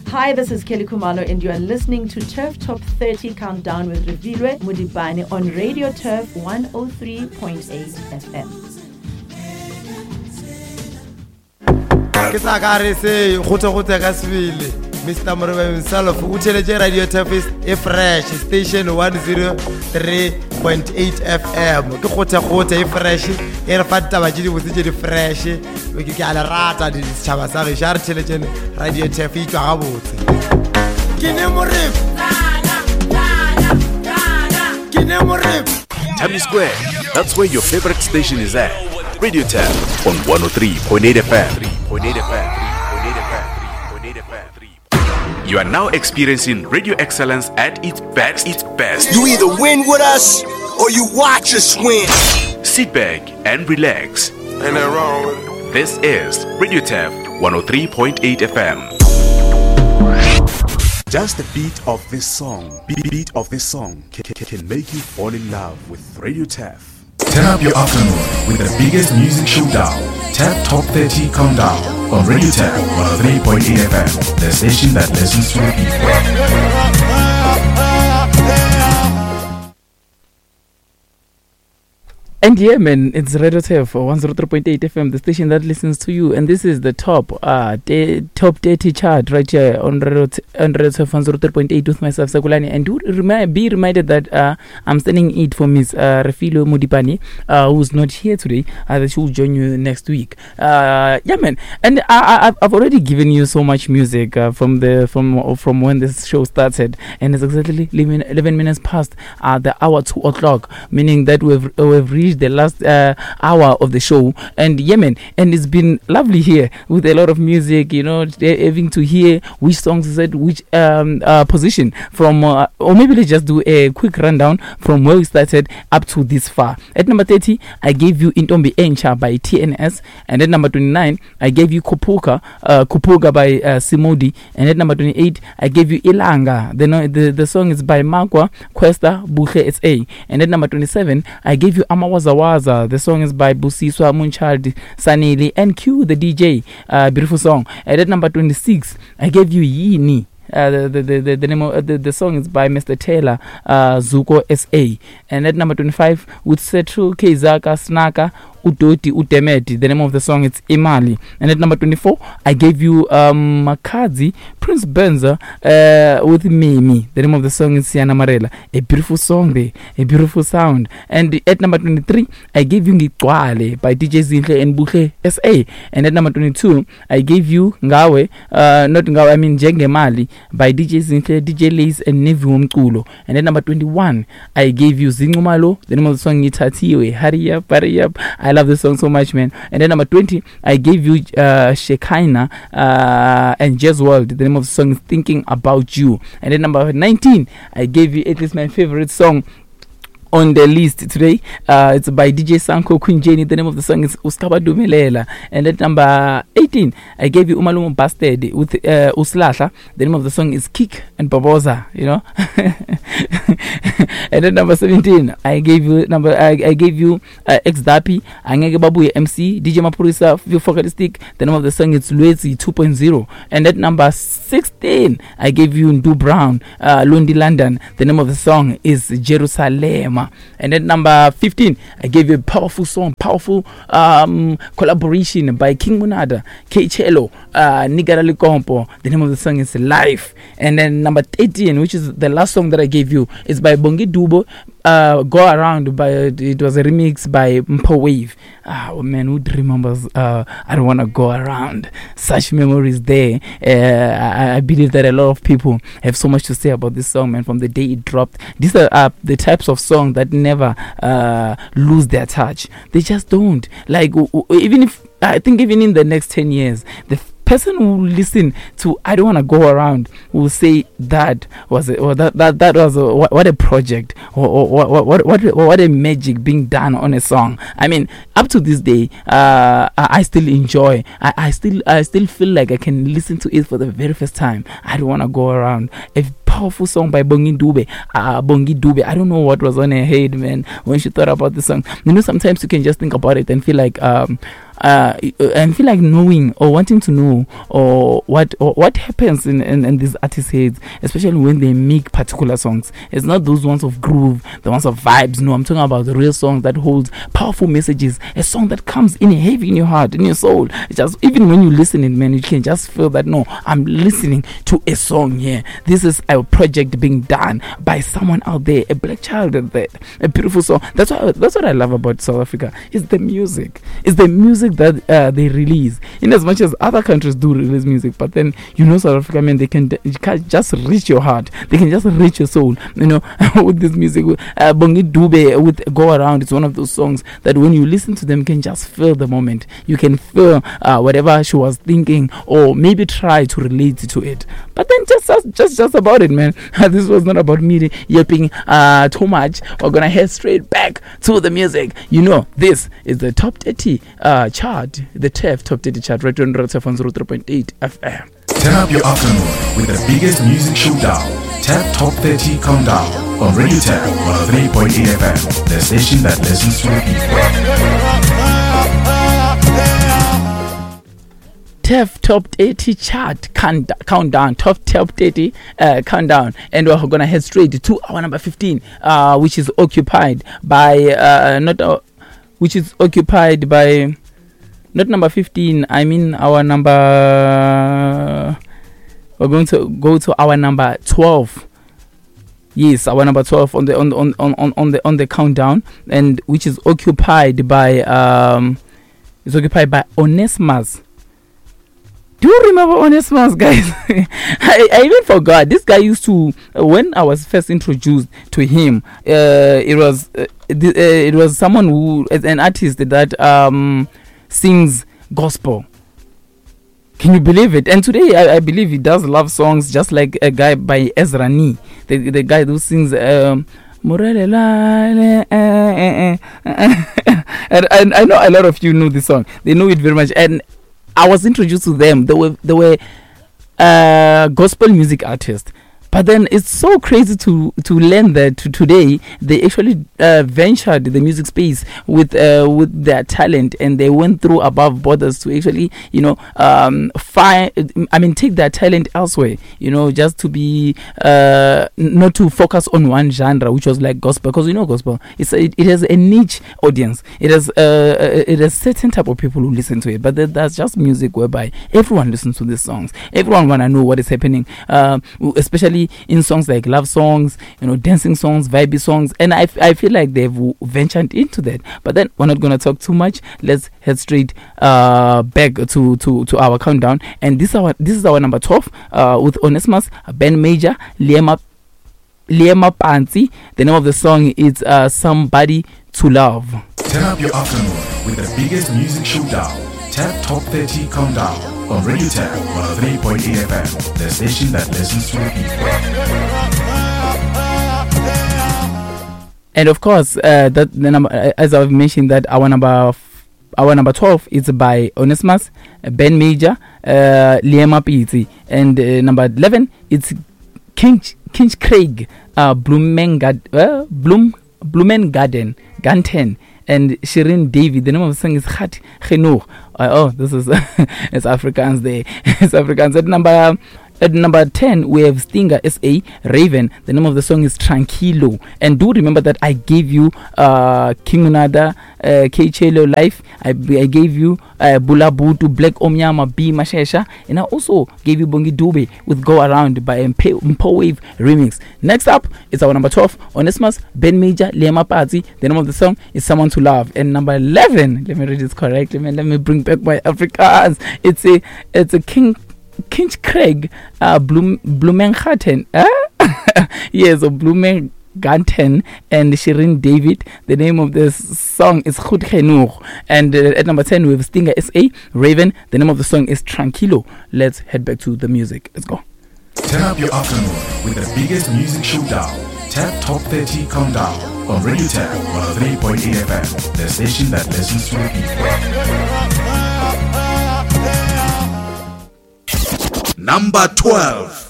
Hi, this is Kelly Kumalo, and you are listening to Turf Top 30 Countdown with Revilwe Mudibane on Radio Turf 103.8 FM. Mr. Morwe himself, Uteleje Radio Turf is a fresh station 103.8 FM. Ke fresh, e re fata ba jidi botse di fresh. We ke ala rata di tshaba sa re jar Uteleje Radio Turf e tswa gabotse. Kine morep. Times Square, that's where your favorite station is at. Radio Turf on 103.8 FM. You are now experiencing radio excellence at its best. You either win with us or you watch us win. Sit back and relax. Ain't that wrong with it? This is Radio Turf 103.8 FM. Just the beat of this song can make you fall in love with Radio Turf. Turn up your afternoon with the biggest music showdown, Turf Top 30 Countdown on Radio Turf 103.8 FM, the station that listens to the people. And yeah, man, it's Radio Turf 103.8 FM, the station that listens to you. And this is the top 30 chart right here on Radio Turf 103.8 with myself, Sakulani. And do be reminded that I'm sending it for Miss Refilwe Mudibane, who's not here today, that she will join you next week. Yeah, man. And I've already given you so much music from when this show started. And it's exactly 11 minutes past the hour 2 o'clock, meaning that we've reached the last hour of the show. And Yemen, and it's been lovely here with a lot of music, you know, having to hear which songs is at which position from or maybe let's just do a quick rundown from where we started up to this far. At number 30, I gave you Intombi Encha by TNS, and at number 29, I gave you Kupuga by Simodi, and at number 28, I gave you Ilanga. The song is by Magwa Questa Buche SA, and at number 27, I gave you Amawazawaza. The song is by Busiswa Munchard Sanili and Q the DJ. Beautiful song. And at number 26, I gave you Yini. The name of the song is by Mr. Taylor Zuko SA. And at number 25, with Setru Keizaka Snaka Udoti Utemeti. The name of the song is Imali. And at number 24, I gave you Makazi Prince Benza with Mimi. The name of the song is Siana Marela. A beautiful song there, a beautiful sound. And at number 23, I gave you Ngitwale by DJ Zinhle and Buche SA. And at number 22, I gave you Ngawe, not Ngawe, I mean Jenge Mali by DJ Zinhle, DJ Lace and Nevi Womkulo. And at number 21, I gave you Zingumalo. The name of the song is Tatiwe. Hurry up. I love this song so much, man. And then number 20, I gave you Shekaina and Jazz World. The name of the song is Thinking About You. And then number 19, I gave you at least my favorite song on the list today. It's by DJ Sanko Queen Jenny. The name of the song is Uskaba Dumelela. And at number 18, I gave you Umalumo Bastard with Uslasa. The name of the song is Kick and Baboza, you know. And at number 17, I gave you X Dapi, Angege Babu MC, DJ Mapurisa, Focus Stick. The name of the song is Luezi 2.0. And at number 16, I gave you Ndu Brown, Lundi London. The name of the song is Jerusalem. And at number 15, I gave you a powerful song, powerful collaboration by King Munada, K Chelo, Nigara Likompo. The name of the song is Life. And then number 18, which is the last song that I gave you, is by Bongi Dubo, Go Around. It was a remix by Mpo Wave. Oh man, who remembers I Don't Wanna Go Around? Such memories there. I believe that a lot of people have so much to say about this song, man, from the day it dropped. These are the types of songs that never lose their touch. They just don't. Like, even in the next 10 years, the person who listen to I Don't Wanna Go Around will say that was what a project, or what a magic being done on a song. I mean, up to this day, I still enjoy. I still feel like I can listen to it for the very first time. I Don't Wanna Go Around. A powerful song by Bongi Dube. I don't know what was on her head, man, when she thought about the song. You know, sometimes you can just think about it and feel like and feel like knowing or wanting to know or what happens in these artists' heads, especially when they make particular songs. It's not those ones of groove, the ones of vibes. No, I'm talking about the real songs that holds powerful messages. A song that comes in heavy in your heart, in your soul. It's just, even when you listen it, man, you can just feel that, no, I'm listening to a song here. This is a project being done by someone out there, a black child out there, a beautiful song. That's what I love about South Africa. It's the music. It's the music that they release. In as much as other countries do release music, but then South Africa, man, they can just reach your heart. They can just reach your soul. With this music, Bongi Dube with Go Around. It's one of those songs that when you listen to them, you can just feel the moment. You can feel whatever she was thinking, or maybe try to relate to it. But then just about it, man. This was not about me yapping too much. We're gonna head straight back to the music. This is the top 30 chart, the TEF top 30 chart, right on TEF on 03.8 FM. Turn up your afternoon with the biggest music showdown. TEF Top 30 Countdown on Radio TEF 103.8 FM, the station that listens to the people. TEF Top 80 chart countdown, top 30 countdown, and we're gonna head straight to our number 15, which is occupied by not number 15. I mean our number. We're going to go to our number 12. Yes, our number 12 on the countdown, and which is occupied by Onesimus. Do you remember Onesimus, guys? I even forgot. This guy used to, when I was first introduced to him, it was someone who, an artist that sings gospel. Can you believe it? And today I believe he does love songs, just like a guy by Ezra Nee, the guy who sings and I know a lot of you know this song. They know it very much. And I was introduced to them. They were gospel music artists. But then it's so crazy to learn that today they actually ventured the music space with their talent, and they went through above borders to actually take their talent elsewhere. Just to be not to focus on one genre, which was like gospel, because gospel it has a niche audience. It has certain type of people who listen to it. But that's just music whereby everyone listens to these songs. Everyone wanna know what is happening, especially in songs like love songs, dancing songs, vibey songs, and I feel like they've ventured into that. But then we're not gonna talk too much. Let's head straight back to our countdown, and this is our number 12 with Onesimus, Ben Major, Liema Pansi. The name of the song is Somebody to Love. Turn up your afternoon with the biggest music showdown. TEF Top 30 Countdown on Radio TEF 103.8 FM, the station that listens to the people. And of course, that the number, as I've mentioned, that our number 12 is by Onesimus, Ben Major, Liema Pansi, and number 11 it's King Craig, Blumengarden, Ganten, and Shirin David. The name of the song is Khat Genoeg. This is it's Afrikaans there. It's Afrikaans. At number 10, we have Stinger S.A. Raven. The name of the song is Tranquilo. And do remember that I gave you King Unada, K-Chelo Life. I gave you Bula Butu, Black Omyama, B Mashesha. And I also gave you Bongi Dube with Go Around by Mpo Wave Remix. Next up, it's our number 12, Onesimus, Ben Major, Liema Pansi. The name of the song is Someone to Love. And number 11, let me read this correctly, man. Let me bring back my Afrikaans. It's a King Craig, Blumengarten. Yes, Blumengarten and Shirin David. The name of this song is Goed Genoeg. And at number 10, we have Stinger S.A. Raven. The name of the song is Tranquilo. Let's head back to the music. Let's go. Turn up your afternoon with the biggest music showdown. TEF Top 30 Countdown on Radio TEF 103.8 FM, the station that listens to the people. Number 12.